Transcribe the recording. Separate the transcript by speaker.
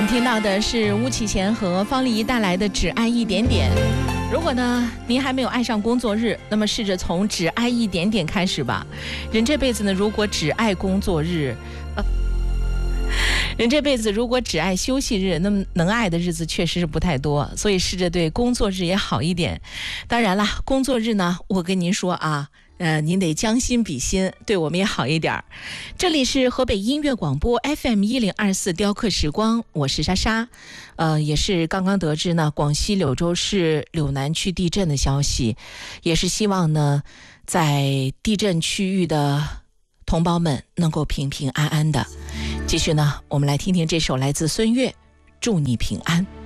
Speaker 1: 听到的是巫启贤和方丽怡带来的《只爱一点点》。如果呢您还没有爱上工作日，那么试着从只爱一点点开始吧。人这辈子呢，如果只爱工作日，人这辈子如果只爱休息日，那么能爱的日子确实是不太多，所以试着对工作日也好一点。当然了，工作日呢，我跟您说啊，您得将心比心，对我们也好一点。这里是河北音乐广播 FM1024 雕刻时光，我是莎莎。也是刚刚得知呢，广西柳州市柳南区地震的消息，也是希望呢，在地震区域的同胞们能够平平安安的。继续呢，我们来听听这首来自孙悦《祝你平安》。